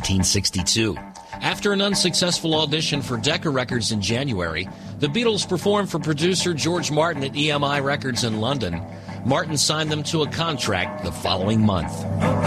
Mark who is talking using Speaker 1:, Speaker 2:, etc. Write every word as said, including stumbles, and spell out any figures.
Speaker 1: nineteen sixty-two. After an unsuccessful audition for Decca Records in January, the Beatles performed for producer George Martin at E M I Records in London. Martin signed them to a contract the following month.